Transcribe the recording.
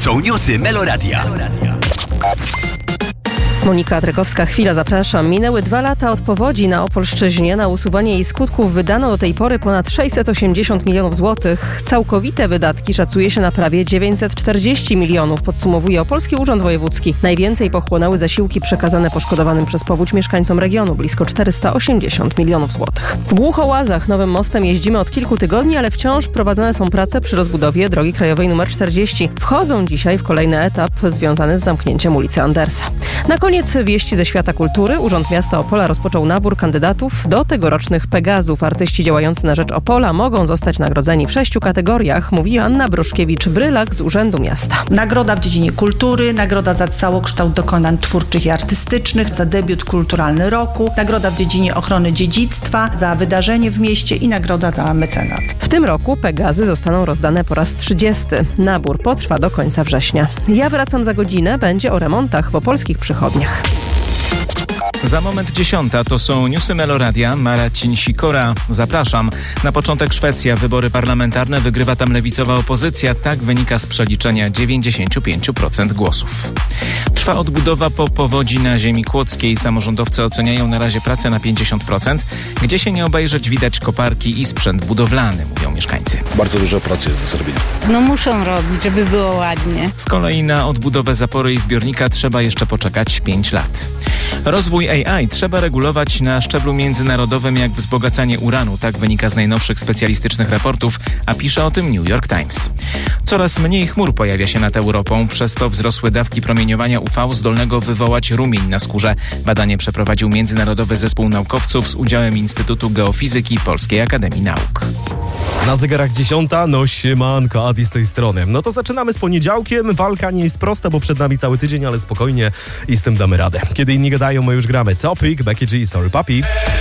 są newsy Meloradia. Monika Trykowska, chwila, zapraszam. Minęły 2 lata od powodzi na Opolszczyźnie. Na usuwanie jej skutków wydano do tej pory ponad 680 milionów złotych. Całkowite wydatki szacuje się na prawie 940 milionów, podsumowuje Opolski Urząd Wojewódzki. Najwięcej pochłonęły zasiłki przekazane poszkodowanym przez powódź mieszkańcom regionu, blisko 480 milionów złotych. W Głuchołazach nowym mostem jeździmy od kilku tygodni, ale wciąż prowadzone są prace przy rozbudowie drogi krajowej nr 40. Wchodzą dzisiaj w kolejny etap związany z zamknięciem ulicy Andersa. Na koniec wieści ze świata kultury. Urząd Miasta Opola rozpoczął nabór kandydatów do tegorocznych Pegazów. Artyści działający na rzecz Opola mogą zostać nagrodzeni w 6 kategoriach, mówi Anna Broszkiewicz-Brylak z Urzędu Miasta. Nagroda w dziedzinie kultury, nagroda za całokształt dokonań twórczych i artystycznych, za debiut kulturalny roku, nagroda w dziedzinie ochrony dziedzictwa, za wydarzenie w mieście i nagroda za mecenat. W tym roku Pegazy zostaną rozdane po raz 30. Nabór potrwa do końca września. Ja wracam za godzinę. Będzie o remontach w opolskich przychodniach. Za moment 10 to są newsy Meloradia. Marcin Sikora. Zapraszam. Na początek Szwecja. Wybory parlamentarne wygrywa tam lewicowa opozycja. Tak wynika z przeliczenia 95% głosów. Trwa odbudowa po powodzi na ziemi kłodzkiej. Samorządowcy oceniają na razie pracę na 50%. Gdzie się nie obejrzeć, widać koparki i sprzęt budowlany, mówią mieszkańcy. Bardzo dużo pracy jest do zrobienia. No muszą robić, żeby było ładnie. Z kolei na odbudowę zapory i zbiornika trzeba jeszcze poczekać 5 lat. Rozwój AI trzeba regulować na szczeblu międzynarodowym jak wzbogacanie uranu. Tak wynika z najnowszych specjalistycznych raportów, a pisze o tym New York Times. Coraz mniej chmur pojawia się nad Europą, przez to wzrosły dawki promieniowania UV zdolnego wywołać rumień na skórze. Badanie przeprowadził międzynarodowy zespół naukowców z udziałem Instytutu Geofizyki Polskiej Akademii Nauk. Na zegarach 10, no siemanko, Adi z tej strony. No to zaczynamy z poniedziałkiem. Walka nie jest prosta, bo przed nami cały tydzień, ale spokojnie i z tym damy radę. Kiedy inni gadają, my już gramy. Topic, Becky G, Sorry Papi.